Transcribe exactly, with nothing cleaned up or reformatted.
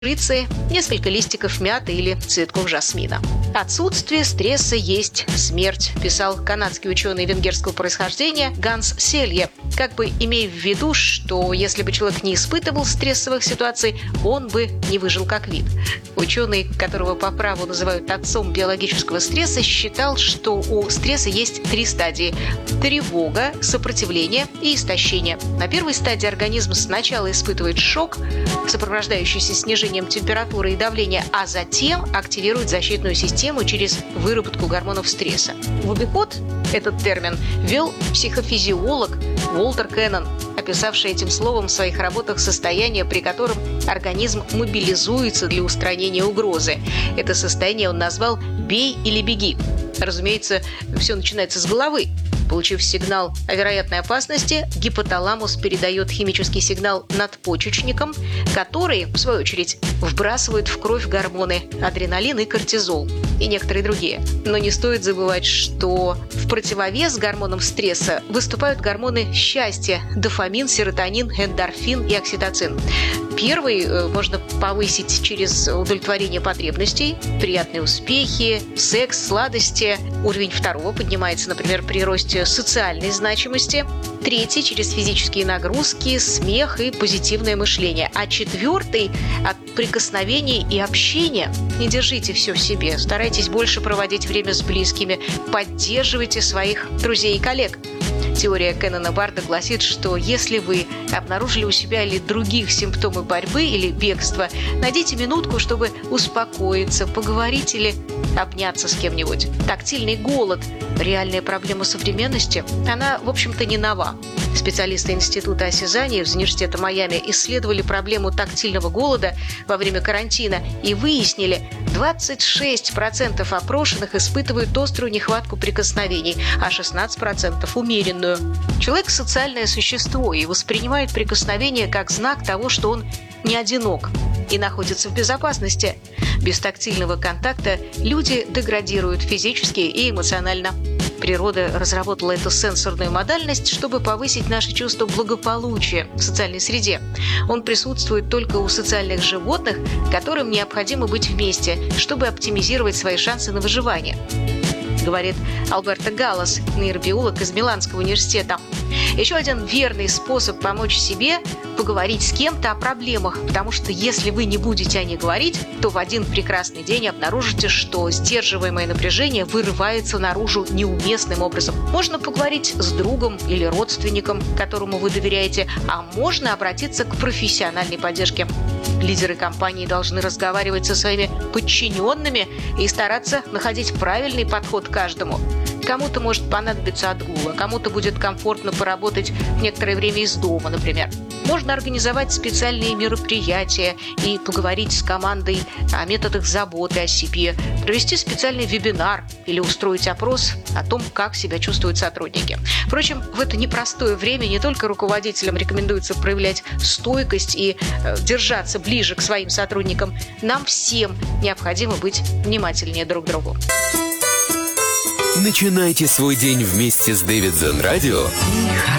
корицы, несколько листиков мяты или цветков жасмина. «Отсутствие стресса есть смерть», писал канадский ученый венгерского происхождения Ганс Селье, как бы имея в виду, что если бы человек не испытывал стрессовых ситуаций, он бы не выжил как вид. Ученый, которого по праву называют отцом биологического стресса, считал, что у стресса есть три стадии – тревога, сопротивление и истощение. На первой стадии организм сначала испытывает шок, сопровождающийся снижением температуры и давления, а затем активирует защитную систему через выработку гормонов стресса. В обиход этот термин ввел психофизиолог Уолтер Кеннон, описавший этим словом в своих работах состояние, при котором организм мобилизуется для устранения угрозы. Это состояние он назвал «бей или беги». Разумеется, все начинается с головы. Получив сигнал о вероятной опасности, гипоталамус передает химический сигнал надпочечникам, которые, в свою очередь, вбрасывают в кровь гормоны адреналин и кортизол и некоторые другие. Но не стоит забывать, что в противовес гормонам стресса выступают гормоны счастья – дофамин, серотонин, эндорфин и окситоцин. Первый можно повысить через удовлетворение потребностей, приятные успехи, секс, сладости. Уровень второго поднимается, например, при росте социальной значимости. Третий – через физические нагрузки, смех и позитивное мышление. А четвертый – от прикосновений и общения. Не держите все в себе, старайтесь больше проводить время с близкими, поддерживайте своих друзей и коллег. Теория Кеннона Барда гласит, что если вы обнаружили у себя или других симптомы борьбы или бегства, найдите минутку, чтобы успокоиться, поговорить или обняться с кем-нибудь. Тактильный голод – реальная проблема современности. Она, в общем-то, не нова. Специалисты Института осязания из Университета Майами исследовали проблему тактильного голода во время карантина и выяснили, двадцать шесть процентов опрошенных испытывают острую нехватку прикосновений, а шестнадцать процентов – умеренную. Человек – социальное существо и воспринимает прикосновение как знак того, что он не одинок и находится в безопасности. Без тактильного контакта люди деградируют физически и эмоционально. Природа разработала эту сенсорную модальность, чтобы повысить наше чувство благополучия в социальной среде. Он присутствует только у социальных животных, которым необходимо быть вместе, чтобы оптимизировать свои шансы на выживание, говорит Альберто Галлас, нейробиолог из Миланского университета. Еще один верный способ помочь себе – поговорить с кем-то о проблемах, потому что если вы не будете о них говорить, то в один прекрасный день обнаружите, что сдерживаемое напряжение вырывается наружу неуместным образом. Можно поговорить с другом или родственником, которому вы доверяете, а можно обратиться к профессиональной поддержке. Лидеры компании должны разговаривать со своими подчиненными и стараться находить правильный подход к каждому. Кому-то может понадобиться отгул, а кому-то будет комфортно поработать некоторое время из дома, например. Можно организовать специальные мероприятия и поговорить с командой о методах заботы о себе, провести специальный вебинар или устроить опрос о том, как себя чувствуют сотрудники. Впрочем, в это непростое время не только руководителям рекомендуется проявлять стойкость и э, держаться ближе к своим сотрудникам, нам всем необходимо быть внимательнее друг к другу. Начинайте свой день вместе с Дэвидсон Радио.